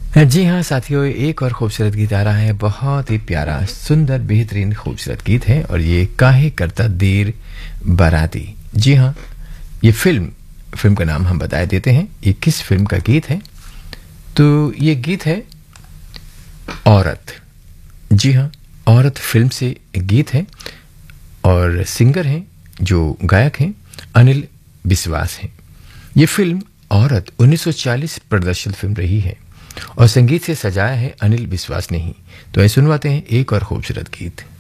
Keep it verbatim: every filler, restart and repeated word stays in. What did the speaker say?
जी हाँ साथियों, एक और खूबसूरत गीत आ रहा है। बहुत ही प्यारा, सुंदर, बेहतरीन खूबसूरत गीत है और ये काहे करता देर बाराती। जी हाँ, ये फिल्म फिल्म का नाम हम बता देते हैं। ये किस फिल्म का गीत है? तो ये गीत है औरत। जी हाँ, औरत फिल्म से एक गीत है और सिंगर हैं, जो गायक हैं, अनिल बिस्वास हैं। ये फिल्म औरत उन्नीस सौ चालीस प्रदर्शित फिल्म रही है और संगीत से सजाया है अनिल बिस्वास ने ही। तो ऐसे सुनवाते हैं एक और खूबसूरत गीत।